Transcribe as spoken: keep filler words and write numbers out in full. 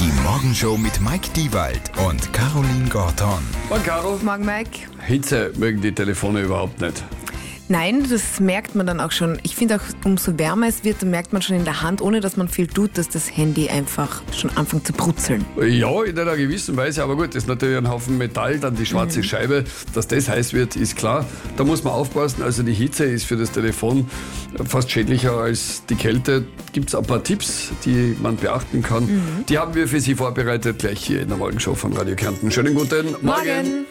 Die Morgenshow mit Mike Diewald und Caroline Gorton. Morgen, Caro. Morgen, Mike. Hitze mögen die Telefone überhaupt nicht. Nein, das merkt man dann auch schon. Ich finde auch, umso wärmer es wird, dann merkt man schon in der Hand, ohne dass man viel tut, dass das Handy einfach schon anfängt zu brutzeln. Ja, in einer gewissen Weise, aber gut, das ist natürlich ein Haufen Metall, dann die schwarze mhm. Scheibe. Dass das heiß wird, ist klar. Da muss man aufpassen. Also die Hitze ist für das Telefon fast schädlicher als die Kälte. Gibt es ein paar Tipps, die man beachten kann. Mhm. Die haben wir für Sie vorbereitet, gleich hier in der Morgenshow von Radio Kärnten. Schönen guten Morgen. Morgen.